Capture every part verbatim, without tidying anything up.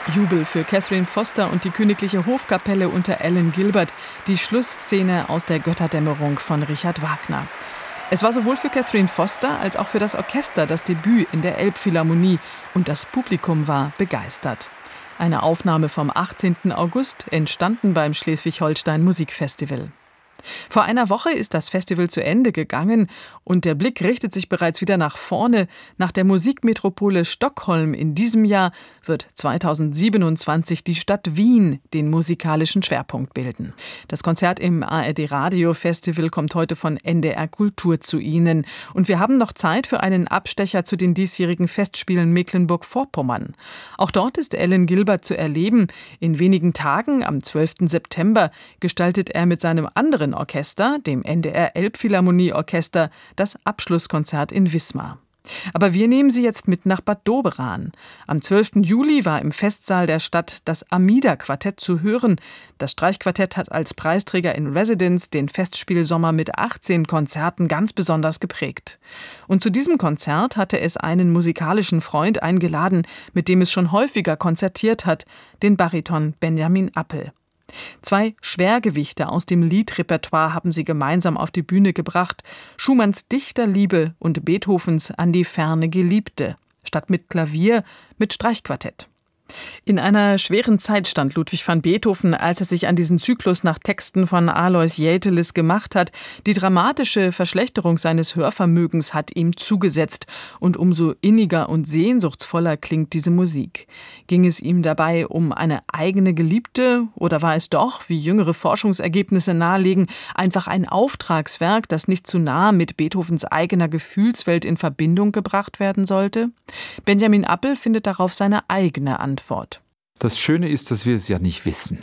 Jubel für Catherine Foster und die Königliche Hofkapelle unter Alan Gilbert, die Schlussszene aus der Götterdämmerung von Richard Wagner. Es war sowohl für Catherine Foster als auch für das Orchester das Debüt in der Elbphilharmonie und das Publikum war begeistert. Eine Aufnahme vom achtzehnten August, entstanden beim Schleswig-Holstein Musikfestival. Vor einer Woche ist das Festival zu Ende gegangen und der Blick richtet sich bereits wieder nach vorne. Nach der Musikmetropole Stockholm in diesem Jahr wird zweitausendsiebenundzwanzig die Stadt Wien den musikalischen Schwerpunkt bilden. Das Konzert im A R D Radio Festival kommt heute von N D R Kultur zu Ihnen. Und wir haben noch Zeit für einen Abstecher zu den diesjährigen Festspielen Mecklenburg-Vorpommern. Auch dort ist Alan Gilbert zu erleben. In wenigen Tagen, am zwölften September, gestaltet er mit seinem anderen Orchester, dem N D R Elbphilharmonie-Orchester, das Abschlusskonzert in Wismar. Aber wir nehmen Sie jetzt mit nach Bad Doberan. Am zwölften Juli war im Festsaal der Stadt das Amida-Quartett zu hören. Das Streichquartett hat als Preisträger in Residence den Festspielsommer mit achtzehn Konzerten ganz besonders geprägt. Und zu diesem Konzert hatte es einen musikalischen Freund eingeladen, mit dem es schon häufiger konzertiert hat, den Bariton Benjamin Appel. Zwei Schwergewichte aus dem Liedrepertoire haben sie gemeinsam auf die Bühne gebracht. Schumanns Dichterliebe und Beethovens An die Ferne Geliebte. Statt mit Klavier, mit Streichquartett. In einer schweren Zeit stand Ludwig van Beethoven, als er sich an diesen Zyklus nach Texten von Alois Jätelis gemacht hat. Die dramatische Verschlechterung seines Hörvermögens hat ihm zugesetzt. Und umso inniger und sehnsuchtsvoller klingt diese Musik. Ging es ihm dabei um eine eigene Geliebte oder war es doch, wie jüngere Forschungsergebnisse nahelegen, einfach ein Auftragswerk, das nicht zu nah mit Beethovens eigener Gefühlswelt in Verbindung gebracht werden sollte? Benjamin Appel findet darauf seine eigene Antwort. Das Schöne ist, dass wir es ja nicht wissen.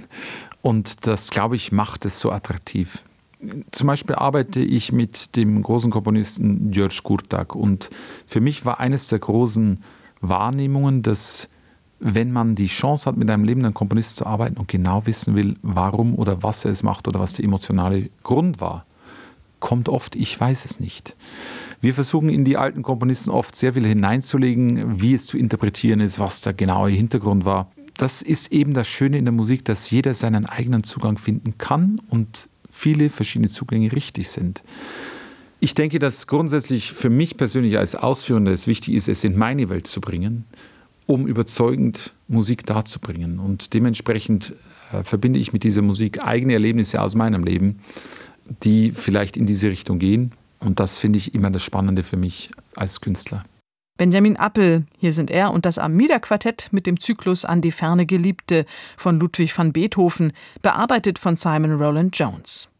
Und das, glaube ich, macht es so attraktiv. Zum Beispiel arbeite ich mit dem großen Komponisten György Kurtág. Und für mich war eines der großen Wahrnehmungen, dass wenn man die Chance hat, mit einem lebenden Komponisten zu arbeiten und genau wissen will, warum oder was er es macht oder was der emotionale Grund war, kommt oft, ich weiß es nicht. Wir versuchen in die alten Komponisten oft sehr viel hineinzulegen, wie es zu interpretieren ist, was der genaue Hintergrund war. Das ist eben das Schöne in der Musik, dass jeder seinen eigenen Zugang finden kann und viele verschiedene Zugänge richtig sind. Ich denke, dass grundsätzlich für mich persönlich als Ausführender es wichtig ist, es in meine Welt zu bringen, um überzeugend Musik darzubringen. Und dementsprechend äh, verbinde ich mit dieser Musik eigene Erlebnisse aus meinem Leben, die vielleicht in diese Richtung gehen. Und das finde ich immer das Spannende für mich als Künstler. Benjamin Appel, hier sind er und das Amida-Quartett mit dem Zyklus An die Ferne Geliebte von Ludwig van Beethoven, bearbeitet von Simon Rowland Jones.